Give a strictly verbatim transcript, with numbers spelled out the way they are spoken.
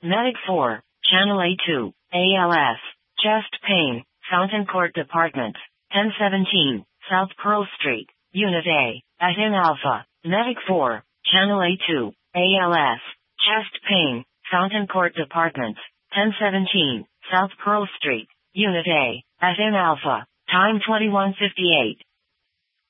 Medic four, Channel A two, A L S, Chest Pain, Fountain Court Department, ten seventeen, South Pearl Street, Unit A, at In Alpha. Medic four, Channel A two, A L S, Chest Pain, Fountain Court Department, ten seventeen, South Pearl Street, Unit A, at In Alpha. Time twenty-one fifty-eight.